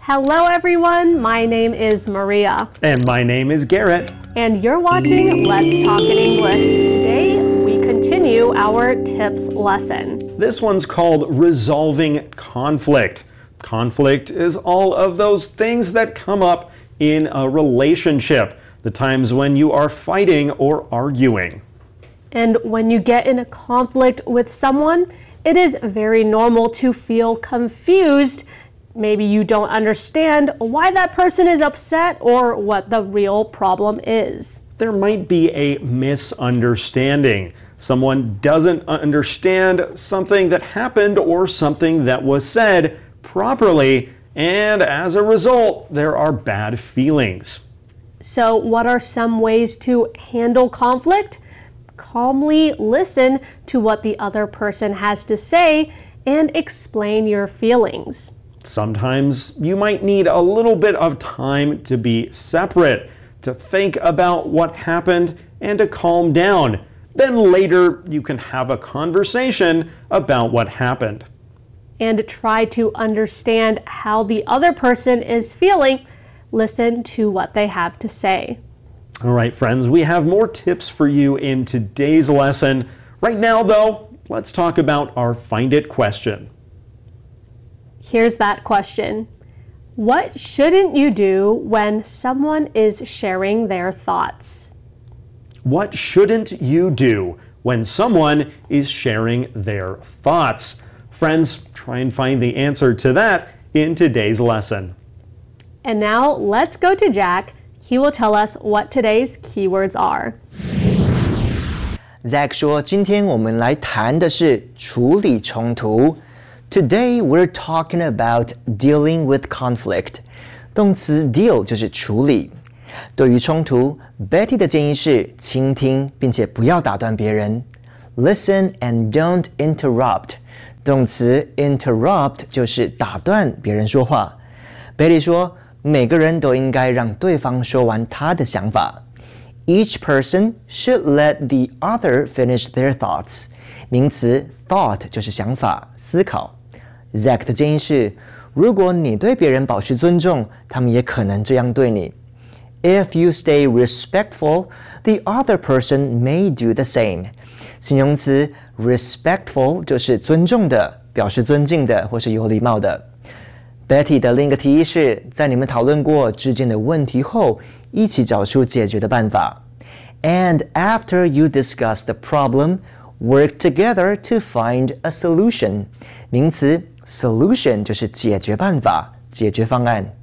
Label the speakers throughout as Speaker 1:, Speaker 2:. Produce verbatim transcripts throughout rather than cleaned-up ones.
Speaker 1: Hello everyone, my name is Maria.
Speaker 2: And my name is Garrett.
Speaker 1: And you're watching Let's Talk in English. Today we continue our tips lesson.
Speaker 2: This one's called Resolving Conflict. Conflict is all of those things that come up in a relationship, the times when you are fighting or arguing.
Speaker 1: And when you get in a conflict with someone, it is very normal to feel confused. Maybe you don't understand why that person is upset or what the real problem is.
Speaker 2: There might be a misunderstanding. Someone doesn't understand something that happened or something that was said properly, and as a result, there are bad feelings.
Speaker 1: So, what are some ways to handle conflict? Calmly listen to what the other person has to say and explain your feelings.
Speaker 2: Sometimes you might need a little bit of time to be separate, to think about what happened and to calm down. Then later you can have a conversation about what happened.
Speaker 1: And try to understand how the other person is feeling. Listen to what they have to say.
Speaker 2: All right, friends, we have more tips for you in today's lesson. Right now, though, let's talk about our Find It question.
Speaker 1: Here's that question. What shouldn't you do when someone is sharing their thoughts?
Speaker 2: What shouldn't you do when someone is sharing their thoughts? Friends, try and find the answer to that in today's lesson.
Speaker 1: And now let's go to Jack. He will tell us what today's keywords are.
Speaker 3: Zach 说，今天我们来谈的是处理冲突。Today we're talking about dealing with conflict. 动词 deal 就是处理。对于冲突 ，Betty 的建议是倾听，并且不要打断别人。Listen and don't interrupt. 动词 interrupt 就是打断别人说话。Betty 说，每个人都应该让对方说完他的想法。Each person should let the other finish their thoughts. 名词 thought 就是想法、思考。Zach 的建议是，如果你对别人保持尊重，他们也可能这样对你。If you stay respectful, the other person may do the same. 形容词 respectful 就是尊重的、表示尊敬的或是有礼貌的。Betty 的另一个提议是，在你们讨论过之间的问题后，一起找出解决的办法。And after you discuss the problem, work together to find a solution. 名词 solution 就是解决办法、解决方案。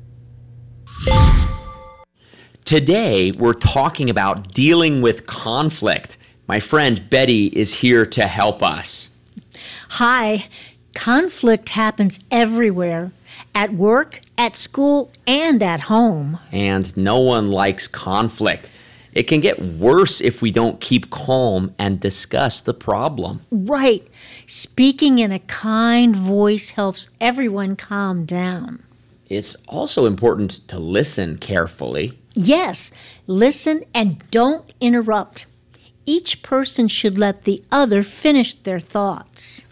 Speaker 4: Today, we're talking about dealing with conflict. My friend Betty is here to help us.
Speaker 5: Hi. Conflict happens everywhere. At work, at school, and at home.
Speaker 4: And no one likes conflict. It can get worse if we don't keep calm and discuss the problem.
Speaker 5: Right. Speaking in a kind voice helps everyone calm down.
Speaker 4: It's also important to listen carefully.
Speaker 5: Yes, listen and don't interrupt. Each person should let the other finish their thoughts.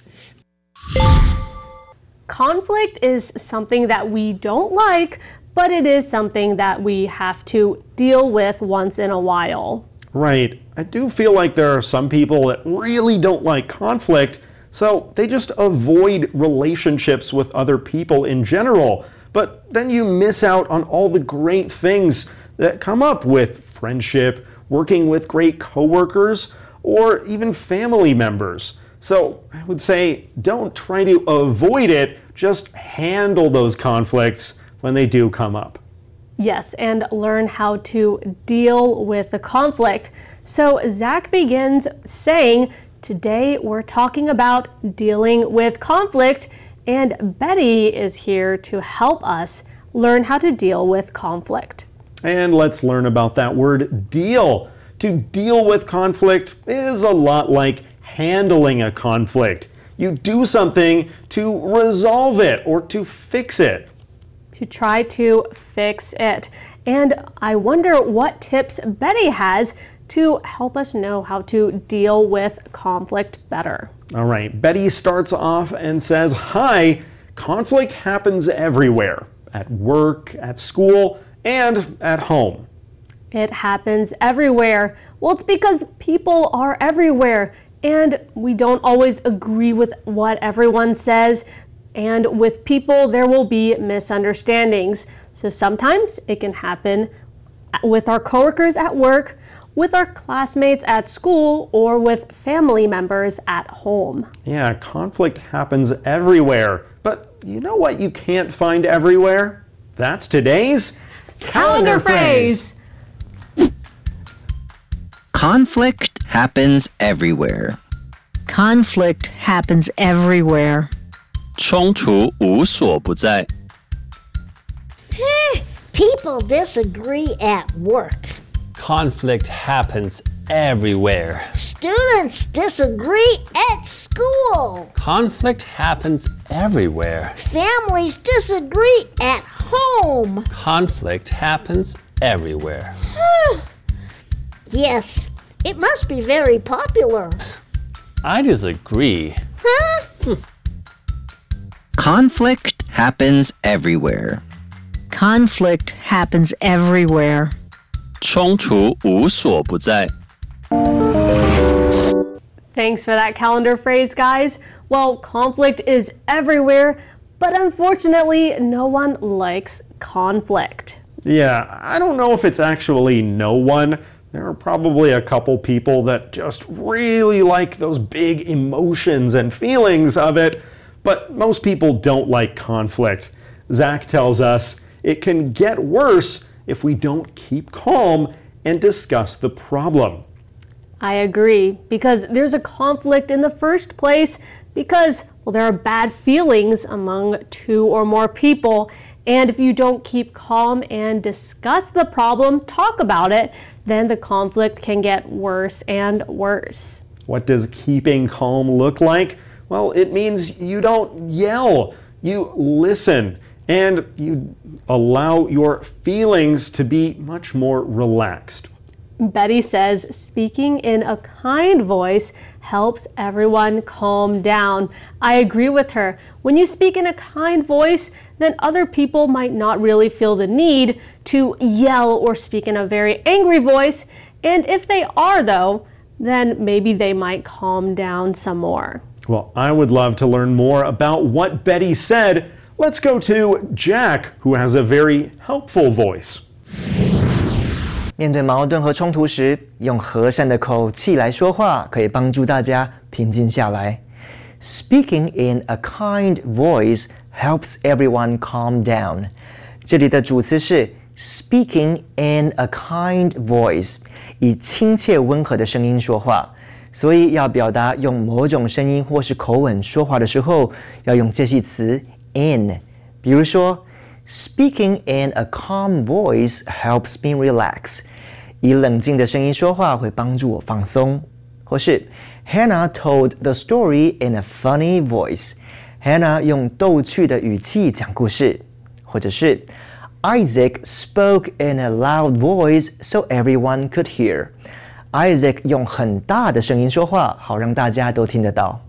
Speaker 1: Conflict is something that we don't like, but it is something that we have to deal with once in a while.
Speaker 2: Right. I do feel like there are some people that really don't like conflict, so they just avoid relationships with other people in general. But then you miss out on all the great things that come up with friendship, working with great coworkers, or even family members. So I would say don't try to avoid it, just handle those conflicts when they do come up.
Speaker 1: Yes, and learn how to deal with the conflict. So Zach begins saying, today we're talking about dealing with conflict, and Betty is here to help us learn how to deal with conflict.
Speaker 2: And let's learn about that word deal. To deal with conflict is a lot like handling a conflict. You do something to resolve it or to fix it.
Speaker 1: To try to fix it. And I wonder what tips Betty has to help us know how to deal with conflict better.
Speaker 2: All right, Betty starts off and says, hi, conflict happens everywhere. at work, at school, and at home.
Speaker 1: It happens everywhere. Well, it's because people are everywhere, and we don't always agree with what everyone says. And with people, there will be misunderstandings. So sometimes it can happen with our coworkers at work, with our classmates at school, or with family members at home.
Speaker 2: Yeah, conflict happens everywhere. But you know what you can't find everywhere? That's today's
Speaker 1: Calendar phrase.
Speaker 3: Conflict happens everywhere.
Speaker 5: Conflict happens everywhere.
Speaker 6: 冲突无所不在。
Speaker 7: People disagree at work.
Speaker 6: Conflict happens everywhere.
Speaker 7: Students disagree at school.
Speaker 6: Conflict happens everywhere.
Speaker 7: Families disagree at home.
Speaker 6: Conflict happens everywhere.
Speaker 7: Yes, it must be very popular.
Speaker 6: I disagree.
Speaker 7: Huh?
Speaker 3: Conflict happens everywhere.
Speaker 5: Conflict happens everywhere.
Speaker 6: 冲突无所不在。
Speaker 1: Thanks for that calendar phrase, guys. Well, conflict is everywhere, but unfortunately, no one likes conflict.
Speaker 2: Yeah, I don't know if it's actually no one. There are probably a couple people that just really like those big emotions and feelings of it, but most people don't like conflict. Zach tells us it can get worse if we don't keep calm and discuss the problem.
Speaker 1: I agree, because there's a conflict in the first place because, well, there are bad feelings among two or more people. And if you don't keep calm and discuss the problem, talk about it, then the conflict can get worse and worse.
Speaker 2: What does keeping calm look like? Well, it means you don't yell, you listen, and you allow your feelings to be much more relaxed.
Speaker 1: Betty says speaking in a kind voice helps everyone calm down. I agree with her. When you speak in a kind voice, then other people might not really feel the need to yell or speak in a very angry voice. And if they are, though, then maybe they might calm down some more.
Speaker 2: Well, I would love to learn more about what Betty said. Let's go to Jack, who has a very helpful voice.
Speaker 3: 面对矛盾和冲突时，用和善的口气来说话，可以帮助大家平静下来。Speaking in a kind voice helps everyone calm down. 这里的主词是 speaking in a kind voice， 以亲切温和的声音说话。所以要表达用某种声音或是口吻说话的时候，要用介系词 in。比如说 Speaking in a calm voice helps me relax. 以冷静的声音说话会帮助我放松。或是 Hannah told the story in a funny voice. Hannah 用逗趣的语气讲故事。或者是 Isaac spoke in a loud voice so everyone could hear. Isaac 用很大的声音说话，好让大家都听得到。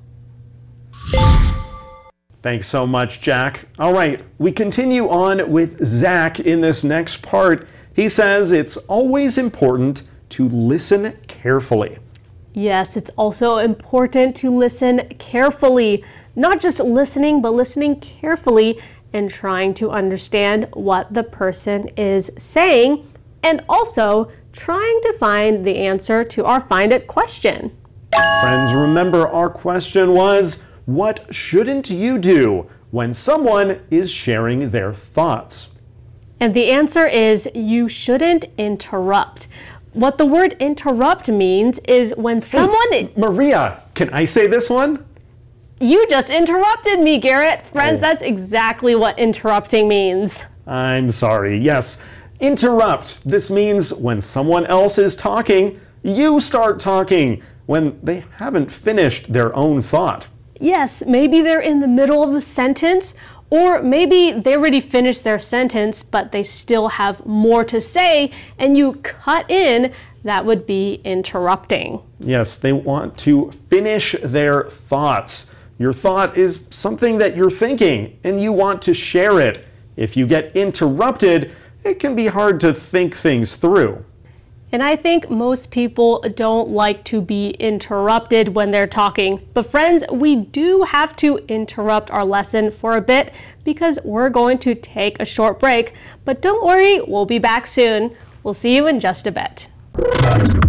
Speaker 2: Thanks so much, Jack. All right, we continue on with Zach in this next part. He says it's always important to listen carefully.
Speaker 1: Yes, it's also important to listen carefully. Not just listening, but listening carefully and trying to understand what the person is saying, and also trying to find the answer to our Find It question.
Speaker 2: Friends, remember our question was, what shouldn't you do when someone is sharing their thoughts?
Speaker 1: And the answer is you shouldn't interrupt. What the word interrupt means is when someone...
Speaker 2: Hey, Maria, can I say this one?
Speaker 1: You just interrupted me, Garrett. Friends,
Speaker 2: Oh.
Speaker 1: that's exactly what interrupting means.
Speaker 2: I'm sorry, yes. Interrupt. This means when someone else is talking, you start talking when they haven't finished their own thought.
Speaker 1: Yes, maybe they're in the middle of the sentence, or maybe they already finished their sentence, but they still have more to say, and you cut in. That would be interrupting.
Speaker 2: Yes, they want to finish their thoughts. Your thought is something that you're thinking, and you want to share it. If you get interrupted, it can be hard to think things through.
Speaker 1: And I think most people don't like to be interrupted when they're talking. But friends, we do have to interrupt our lesson for a bit because we're going to take a short break. But don't worry, we'll be back soon. We'll see you in just a bit.